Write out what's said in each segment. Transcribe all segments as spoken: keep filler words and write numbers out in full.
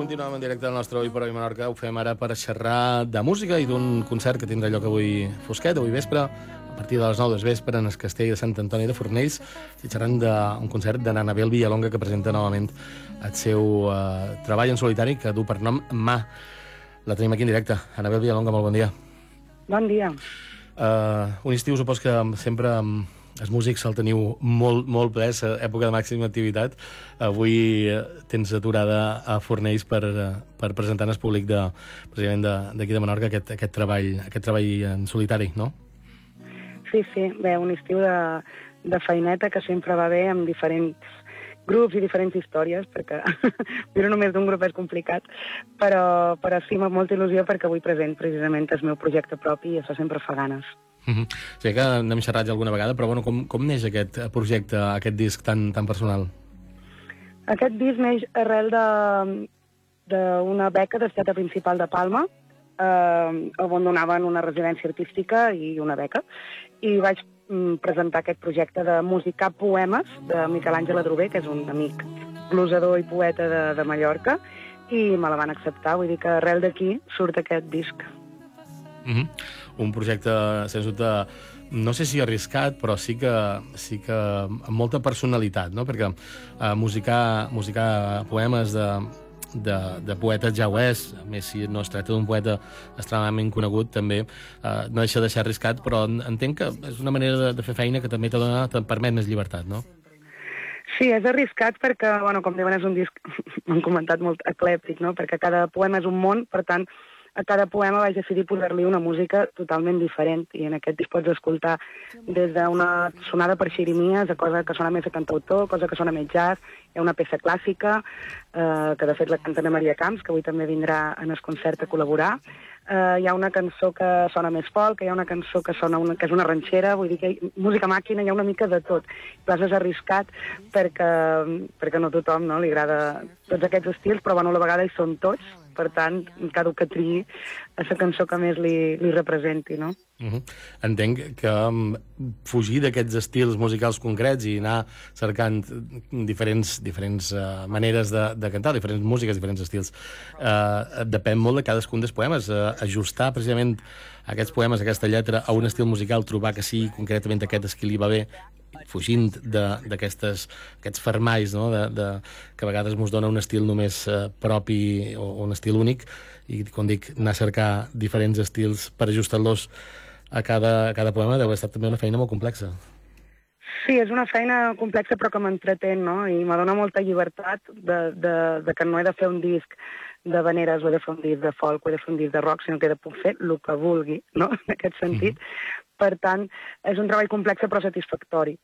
continuem en directe al nostre Oi per Oi Menorca. Ho fem ara per xerrar de música i d'un concert que tindrà lloc avui fosquet, avui vespre, a partir de les nou del vespre, en el castell de Sant Antoni de Fornells, i xerrant d'un concert de n'Anabel Villalonga, que presenta novament el seu eh, treball en solitari, que du per nom Mà. La tenim aquí en directe. Anabel Villalonga, molt bon dia. Bon dia. Uh, un estiu, supos que sempre um, els músics el teniu molt, molt ple, és època de màxima activitat. Avui uh, tens aturada a Fornells per, uh, per presentar al públic de, precisament d'aquí de, de Menorca aquest, aquest, treball, aquest treball en solitari, no? Sí, sí. Bé, un estiu de, de feineta que sempre va bé amb diferents grups i diferents històries, perquè viure només d'un grup és complicat, però, però sí, amb molta il·lusió perquè avui present precisament el meu projecte propi i això sempre fa ganes. Uh-huh. Sé que n'hem xerrat ja alguna vegada, però bueno, com, com neix aquest projecte, aquest disc tan, tan personal? Aquest disc neix arrel d'una beca del Teatre Principal de Palma, eh, on donaven una residència artística i una beca, i vaig presentar aquest projecte de musicar poemes de Miquel Àngel Adrover, que és un amic glosador i poeta de, de Mallorca, i me la van acceptar. Vull dir que arrel d'aquí surt aquest disc. Uh-huh. Un projecte, sens dubte, no sé si arriscat, però sí que, sí que amb molta personalitat, no? Perquè uh, musicar, musicar poemes de, de, de poetes ja ho és, a més si no es tracta d'un poeta extremadament conegut, també uh, no deixa de ser arriscat, però entenc que és una manera de, de fer feina que també te permet més llibertat, no? Sí, és arriscat perquè, bueno, com diuen, és un disc, m'han comentat, molt eclèptic, no? Perquè cada poema és un món, per tant, a cada poema vaig decidir posar-li una música totalment diferent, i en aquest disc pots escoltar des d'una sonada per xirimies a cosa que sona més a cantautor, cosa que sona més jazz, hi ha una peça clàssica, eh, que de fet la canta Maria Camps, que avui també vindrà en el concert a col·laborar. Uh, hi ha una cançó que sona més folk, hi ha una cançó que sona una, que és una ranxera, vull dir que hi, música màquina, hi ha una mica de tot. Clar, és arriscat perquè, perquè no a tothom, no, li agrada tots aquests estils, però bueno, a la vegada hi són tots, per tant, cada que triï és la cançó que més li, li representi, no? Uh-huh. Entenc que um, fugir d'aquests estils musicals concrets i anar cercant diferents, diferents uh, maneres de, de cantar, diferents músiques, diferents estils, uh, depèn molt de cadascun dels poemes. Uh, ajustar precisament aquests poemes, aquesta lletra, a un estil musical, trobar que sigui concretament aquest estil li va bé, fugint d'aquests fermalls, no? de, de, que a vegades ens dona un estil només uh, propi o un estil únic, i quan dic anar a cercar diferents estils per ajustar-los a cada, a cada poema, deu haver estat també una feina molt complexa. Sí, és una feina complexa però que m'entretén, no? I me dona molta llibertat de, de, de que no he de fer un disc de veneres, o he de fer un disc de folk, o he de fer un disc de rock, sinó que he de puc fer el que vulgui, no? En aquest sentit. Mm-hmm. Per tant, és un treball complex però satisfactori.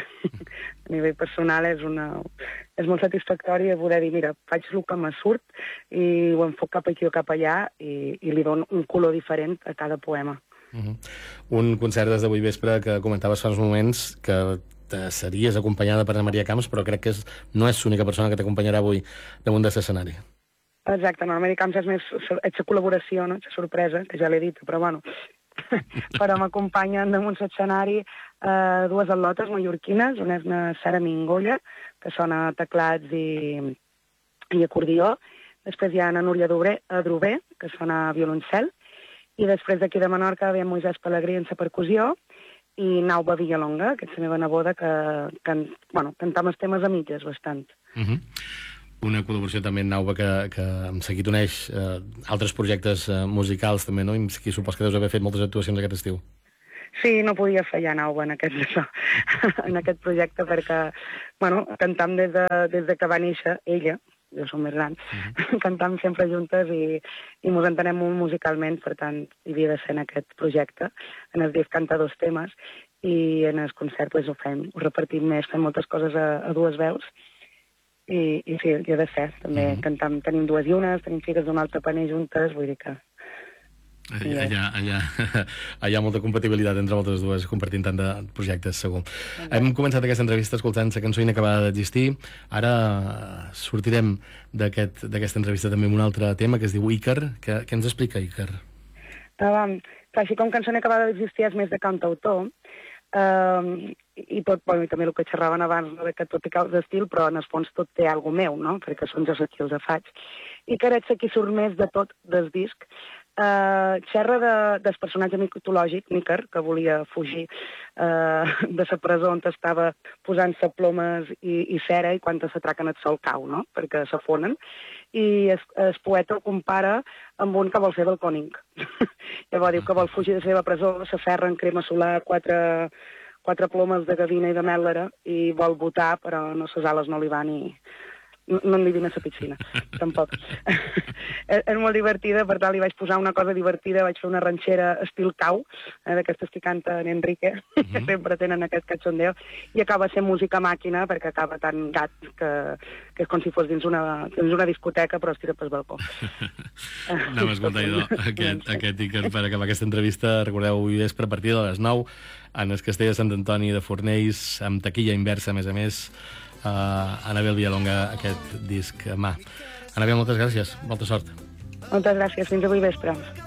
A nivell personal és, una, és molt satisfactori poder dir, mira, faig el que me surt i ho enfoc cap aquí o cap allà i, i li dono un color diferent a cada poema. Uh-huh. Un concert des d'avui vespre que comentaves fa uns moments que te series acompanyada per Maria Camps, però crec que és, no és l'única persona que t'acompanyarà avui damunt de l'escenari. Exacte, no, Maria Camps és més és la col·laboració, no? És la sorpresa, que ja l'he dit, però bueno, però m'acompanyen damunt l'escenari eh, dues atlotes mallorquines, una és una Sara Mingolla, que sona teclats i, i acordió, després hi ha na Núria Adrover, que sona violoncel, i després d'aquí de Menorca ve Moisès Pelegrí en la percussió, i Nauba Villalonga, que és la meva neboda, que, que bueno, cantam els temes a mitges bastant. Uh-huh. Una col·laboració també en Nauba que, que amb seguit uneix eh, altres projectes eh, musicals també, no? I qui supos que deus haver fet moltes actuacions aquest estiu. Sí, no podia fallar Nauba en aquest, això, en aquest projecte perquè, bueno, cantam des de, des de que va néixer ella, jo som més gran, uh-huh. Cantam sempre juntes i, i mos entenem molt musicalment, per tant, hi havia de ser en aquest projecte. En el disc canta dos temes i en el concert pues, ho fem, ho repartim més, fem moltes coses a, a dues veus. I, i sí, hi ha de ser, també mm-hmm. cantam, tenim dues llunes, tenim filles d'un altre paner juntes, vull dir que... Allà, allà, allà, allà hi ha molta compatibilitat entre moltes dues, compartint tant de projectes, segur. Mm-hmm. Hem començat aquesta entrevista escoltant la cançó Inacabada d'existir, ara sortirem d'aquesta aquest, entrevista també amb un altre tema que es diu Ícar. Què, què ens explica Ícar? Uh, així com Cançó Inacabada d'existir és més de cantautor, Uh, i tot, bueno, i també el que xerraven abans, no, de que tot té caus d'estil, però en el fons tot té alguna meu, no? Perquè són jo aquí els faig. I que ara qui surt més de tot del disc. Uh, xerra de, del personatge mitològic, Nícar, que volia fugir uh, de la presó on estava posant-se plomes i, i cera, i quan s'atraquen el sol cau, no? Perquè s'afonen. I el, el poeta el compara amb un que vol ser balcònic. Llavors diu que vol fugir de la seva presó, s'aferra en crema solar quatre, quatre plomes de gavina i de mèlera i vol votar, però no, ses ales no li van i... No, no en vivim a la piscina, tampoc. és, és molt divertida, per tant li vaig posar una cosa divertida, vaig fer una ranxera estil cau, eh, d'aquestes que canta en Enrique, mm -hmm. que sempre tenen aquest cachondeo, i acaba sent música màquina, perquè acaba tan gat que, que és com si fos dins una, dins una discoteca, però es tira pel balcó. Anem a escoltar, idò, aquest, aquest Nícar, per acabar aquesta entrevista. Recordeu, avui vespre a partir de les nou, en el Castell de Sant Antoni de Fornells, amb taquilla inversa, a més a més, Uh, Anabel Villalonga, aquest disc a mà. Anabel, moltes gràcies, molta sort. Moltes gràcies, fins avui vespre.